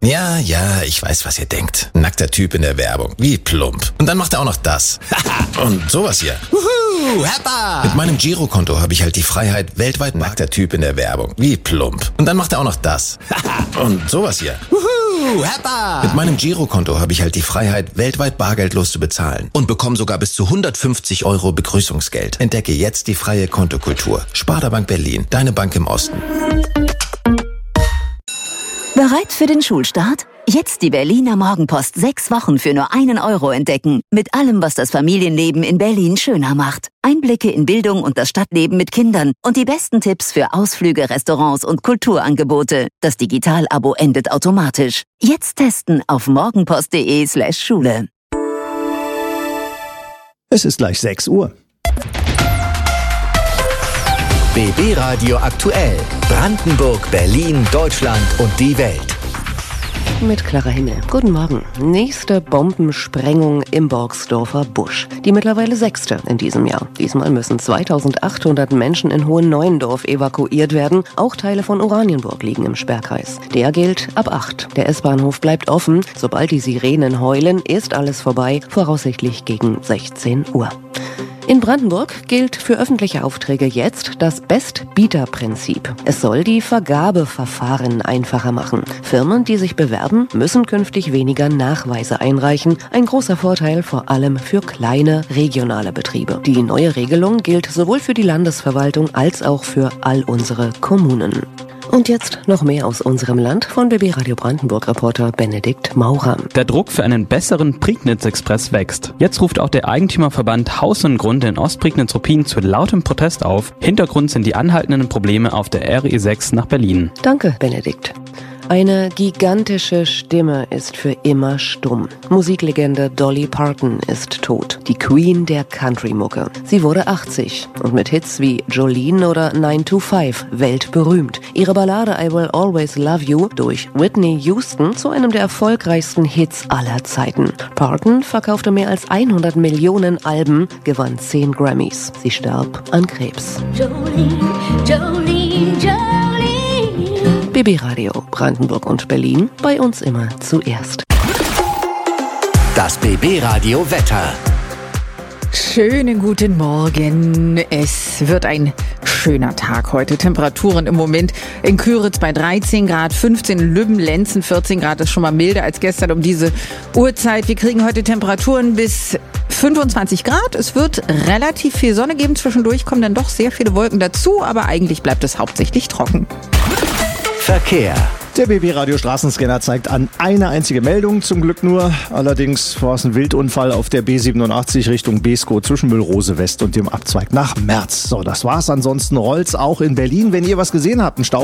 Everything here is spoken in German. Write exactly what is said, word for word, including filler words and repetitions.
Ja, ja, ich weiß, was ihr denkt. Nackter Typ in der Werbung. Wie plump. Und dann macht er auch noch das. Und sowas hier. Wuhu, Heppa! Mit meinem Girokonto habe ich halt die Freiheit, weltweit nackter Typ in der Werbung. Wie plump. Und dann macht er auch noch das. Und sowas hier. Wuhu, Heppa! Mit meinem Girokonto habe ich halt die Freiheit, weltweit bargeldlos zu bezahlen. Und bekomme sogar bis zu hundertfünfzig Euro Begrüßungsgeld. Entdecke jetzt die freie Kontokultur. Sparda Bank Berlin. Deine Bank im Osten. Bereit für den Schulstart? Jetzt die Berliner Morgenpost sechs Wochen für nur einen Euro entdecken. Mit allem, was das Familienleben in Berlin schöner macht. Einblicke in Bildung und das Stadtleben mit Kindern und die besten Tipps für Ausflüge, Restaurants und Kulturangebote. Das Digital-Abo endet automatisch. Jetzt testen auf morgenpost.de slash Schule. Es ist gleich sechs Uhr. B B Radio aktuell. Brandenburg, Berlin, Deutschland und die Welt. Mit Clara Himmel. Guten Morgen. Nächste Bombensprengung im Borgsdorfer Busch. Die mittlerweile sechste in diesem Jahr. Diesmal müssen zweitausendachthundert Menschen in Hohen-Neuendorf evakuiert werden. Auch Teile von Oranienburg liegen im Sperrkreis. Der gilt ab acht. Der S-Bahnhof bleibt offen. Sobald die Sirenen heulen, ist alles vorbei. Voraussichtlich gegen sechzehn Uhr. In Brandenburg gilt für öffentliche Aufträge jetzt das Best-Bieter-Prinzip. Es soll die Vergabeverfahren einfacher machen. Firmen, die sich bewerben, müssen künftig weniger Nachweise einreichen. Ein großer Vorteil vor allem für kleine regionale Betriebe. Die neue Regelung gilt sowohl für die Landesverwaltung als auch für all unsere Kommunen. Und jetzt noch mehr aus unserem Land von B B Radio Brandenburg-Reporter Benedikt Maurer. Der Druck für einen besseren Prignitz-Express wächst. Jetzt ruft auch der Eigentümerverband Haus und Grund in Ostprignitz-Ruppin zu lautem Protest auf. Hintergrund sind die anhaltenden Probleme auf der R E sechs nach Berlin. Danke, Benedikt. Eine gigantische Stimme ist für immer stumm. Musiklegende Dolly Parton ist tot. Die Queen der Country-Mucke. Sie wurde achtzig und mit Hits wie Jolene oder nine two five weltberühmt. Ihre Ballade I Will Always Love You durch Whitney Houston zu einem der erfolgreichsten Hits aller Zeiten. Parton verkaufte mehr als hundert Millionen Alben, gewann zehn Grammys. Sie starb an Krebs. Jolene, Jolene, Jolene. B B Radio Brandenburg und Berlin, bei uns immer zuerst. Das B B Radio Wetter. Schönen guten Morgen. Es wird ein schöner Tag heute. Temperaturen im Moment in Küritz bei dreizehn Grad, fünfzehn in Lübben, Lenzen vierzehn Grad. Das ist schon mal milder als gestern um diese Uhrzeit. Wir kriegen heute Temperaturen bis fünfundzwanzig Grad. Es wird relativ viel Sonne geben. Zwischendurch kommen dann doch sehr viele Wolken dazu, aber eigentlich bleibt es hauptsächlich trocken. Verkehr. Der B B Radio Straßenscanner zeigt an eine einzige Meldung, zum Glück nur. Allerdings war es ein Wildunfall auf der B siebenundachtzig Richtung Beeskow zwischen Müllrose West und dem Abzweig nach Merz. So, das war's. Ansonsten rollt's auch in Berlin. Wenn ihr was gesehen habt, ein Stau